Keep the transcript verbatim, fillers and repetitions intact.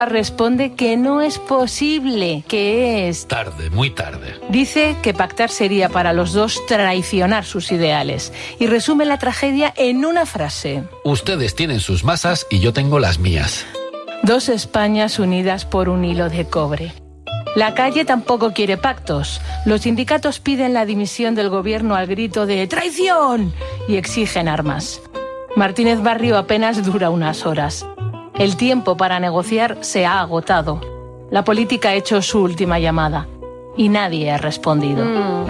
responde que no es posible, que es... Tarde, muy tarde. Dice que pactar sería para los dos traicionar sus ideales y resume la tragedia en una frase. Ustedes tienen sus masas y yo tengo las mías. Dos Españas unidas por un hilo de cobre. La calle tampoco quiere pactos. Los sindicatos piden la dimisión del gobierno al grito de ¡traición! Y exigen armas. Martínez Barrio apenas dura unas horas. El tiempo para negociar se ha agotado. La política ha hecho su última llamada y nadie ha respondido. Mm.